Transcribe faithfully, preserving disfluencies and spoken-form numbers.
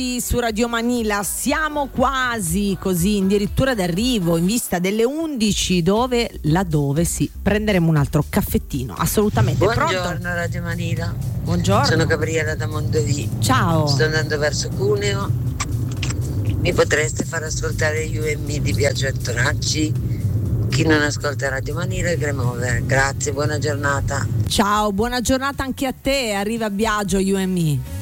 Su Radio Manila siamo quasi così addirittura d'arrivo in vista delle undici, dove laddove sì prenderemo un altro caffettino, assolutamente. Buongiorno. Pronto? Radio Manila. Buongiorno. Sono Gabriela da Mondovì. Ciao. Sto andando verso Cuneo. Mi potreste far ascoltare U and Me di Biagio Antonacci? Chi non ascolta Radio Manila è Game Over. Grazie, buona giornata. Ciao, buona giornata anche a te. Arriva Biagio, U and Me.